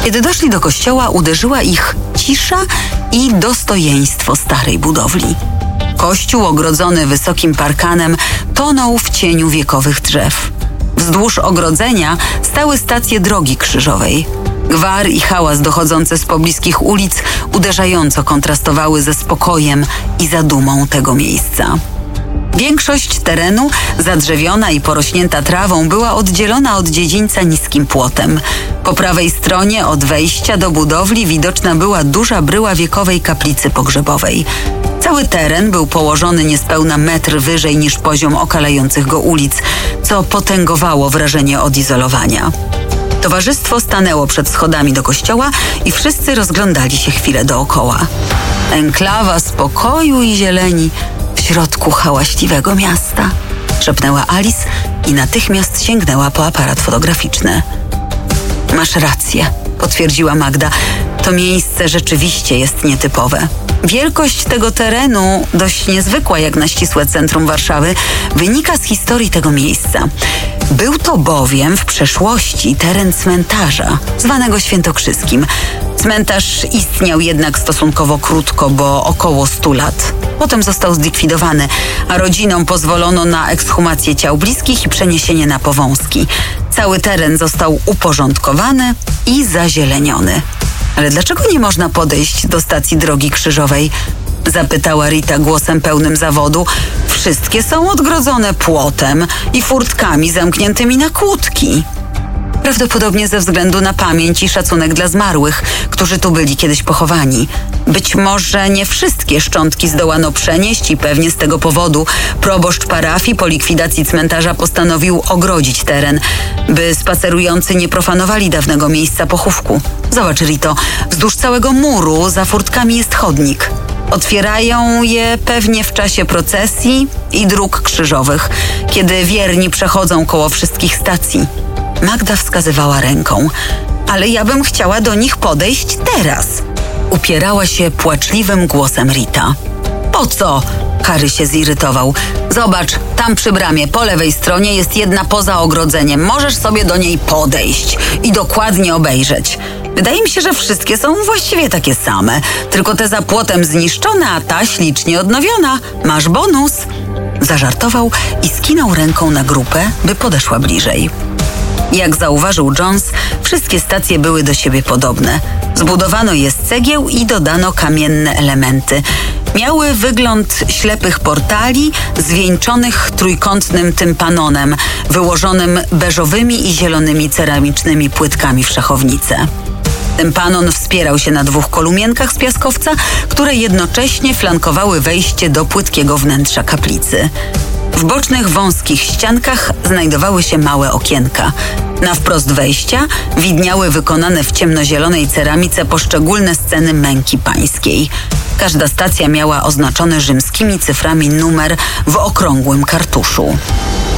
Kiedy doszli do kościoła, uderzyła ich cisza i dostojeństwo starej budowli. Kościół ogrodzony wysokim parkanem tonął w cieniu wiekowych drzew. Wzdłuż ogrodzenia stały stacje drogi krzyżowej. Gwar i hałas dochodzące z pobliskich ulic uderzająco kontrastowały ze spokojem i zadumą tego miejsca. Większość terenu, zadrzewiona i porośnięta trawą, była oddzielona od dziedzińca niskim płotem. Po prawej stronie od wejścia do budowli widoczna była duża bryła wiekowej kaplicy pogrzebowej. Cały teren był położony niespełna metr wyżej niż poziom okalających go ulic, co potęgowało wrażenie odizolowania. Towarzystwo stanęło przed schodami do kościoła i wszyscy rozglądali się chwilę dookoła. Enklawa spokoju i zieleni w środku hałaśliwego miasta, szepnęła Alice i natychmiast sięgnęła po aparat fotograficzny. Masz rację, potwierdziła Magda. To miejsce rzeczywiście jest nietypowe. Wielkość tego terenu, dość niezwykła jak na ścisłe centrum Warszawy, wynika z historii tego miejsca. Był to bowiem w przeszłości teren cmentarza, zwanego Świętokrzyskim. Cmentarz istniał jednak stosunkowo krótko, bo około 100 lat. Potem został zlikwidowany, a rodzinom pozwolono na ekshumację ciał bliskich i przeniesienie na Powązki. Cały teren został uporządkowany i zazieleniony. Ale dlaczego nie można podejść do stacji drogi krzyżowej? Zapytała Rita głosem pełnym zawodu. Wszystkie są odgrodzone płotem i furtkami zamkniętymi na kłódki. Prawdopodobnie ze względu na pamięć i szacunek dla zmarłych, którzy tu byli kiedyś pochowani. Być może nie wszystkie szczątki zdołano przenieść i pewnie z tego powodu proboszcz parafii po likwidacji cmentarza postanowił ogrodzić teren, by spacerujący nie profanowali dawnego miejsca pochówku. Zobacz, Rito, wzdłuż całego muru za furtkami jest chodnik. Otwierają je pewnie w czasie procesji i dróg krzyżowych, kiedy wierni przechodzą koło wszystkich stacji. Magda wskazywała ręką. Ale ja bym chciała do nich podejść teraz. Upierała się płaczliwym głosem Rita. Po co? Harry się zirytował. Zobacz, tam przy bramie po lewej stronie jest jedna poza ogrodzeniem. Możesz sobie do niej podejść i dokładnie obejrzeć. Wydaje mi się, że wszystkie są właściwie takie same, tylko te za płotem zniszczone, a ta ślicznie odnowiona. Masz bonus. Zażartował i skinął ręką na grupę, by podeszła bliżej. Jak zauważył Jones, wszystkie stacje były do siebie podobne. Zbudowano je z cegieł i dodano kamienne elementy. Miały wygląd ślepych portali zwieńczonych trójkątnym tympanonem, wyłożonym beżowymi i zielonymi ceramicznymi płytkami w szachownicę. Tympanon wspierał się na 2 kolumienkach z piaskowca, które jednocześnie flankowały wejście do płytkiego wnętrza kaplicy. W bocznych, wąskich ściankach znajdowały się małe okienka. Na wprost wejścia widniały wykonane w ciemnozielonej ceramice poszczególne sceny męki pańskiej. Każda stacja miała oznaczony rzymskimi cyframi numer w okrągłym kartuszu.